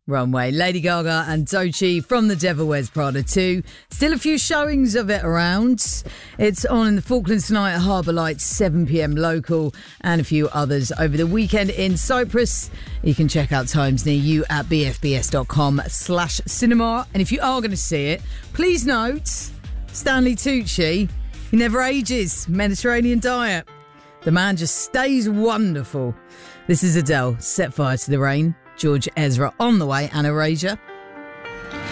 Runway, Lady Gaga and Doechii from The Devil Wears Prada 2. Still a few showings of it around. It's on in the Falklands tonight at Harbour Lights, 7pm local, and a few others over the weekend in Cyprus. You can check out times near you at bfbs.com/cinema. And if you are going to see it, please note, Stanley Tucci, he never ages. Mediterranean diet. The man just stays wonderful. This is Adele, Set Fire to the Rain. George Ezra on the way, Anna Rasia.